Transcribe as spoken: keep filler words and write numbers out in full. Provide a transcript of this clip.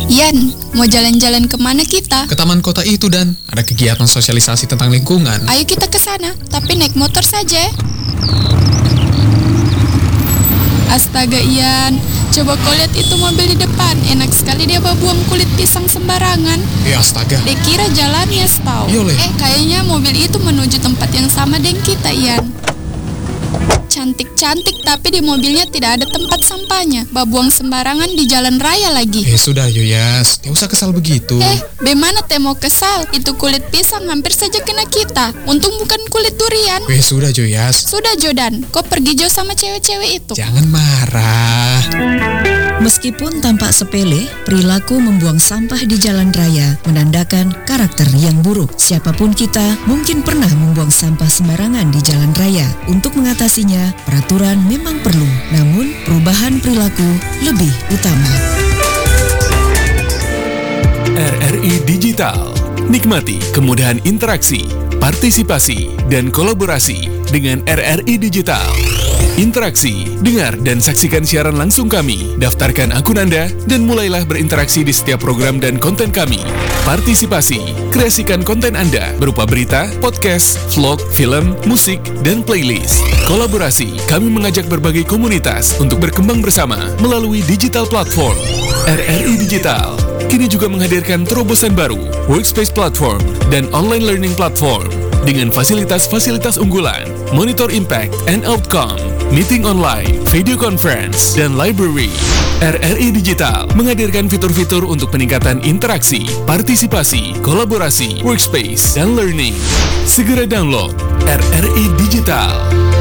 Ian, mau jalan-jalan kemana kita? Ke taman kota itu, Dan. Ada kegiatan sosialisasi tentang lingkungan. Ayo kita ke sana, tapi naik motor saja. Astaga Ian, coba kau lihat itu mobil di depan. Enak sekali dia buang kulit pisang sembarangan. Ya astaga. Dia kira jalannya setau. Yole. Eh kayaknya mobil itu menuju tempat yang sama dengan kita Ian. Cantik-cantik tapi di mobilnya tidak ada tempat sampahnya. Babuang sembarangan di jalan raya lagi. Eh sudah Yoyas, tidak usah kesal begitu. Eh, bagaimana teh mau kesal? Itu kulit pisang hampir saja kena kita. Untung bukan kulit durian. Eh sudah Yoyas. Sudah Jodan, kau pergi jauh sama cewek-cewek itu. Jangan marah. Meskipun tampak sepele, perilaku membuang sampah di jalan raya menandakan karakter yang buruk. Siapapun kita mungkin pernah membuang sampah sembarangan di jalan raya. Untuk mengatasinya, peraturan memang perlu, namun perubahan perilaku lebih utama. R R I Digital. Nikmati kemudahan interaksi, partisipasi, dan kolaborasi dengan R R I Digital. Interaksi, dengar dan saksikan siaran langsung kami, daftarkan akun Anda, dan mulailah berinteraksi di setiap program dan konten kami. Partisipasi, kreasikan konten Anda berupa berita, podcast, vlog, film, musik, dan playlist. Kolaborasi, kami mengajak berbagai komunitas untuk berkembang bersama melalui digital platform. R R I Digital kini juga menghadirkan terobosan baru, workspace platform, dan online learning platform dengan fasilitas-fasilitas unggulan, monitor impact and outcome, meeting online, video conference, dan library. R R I Digital menghadirkan fitur-fitur untuk peningkatan interaksi, partisipasi, kolaborasi, workspace, dan learning. Segera download R R I Digital.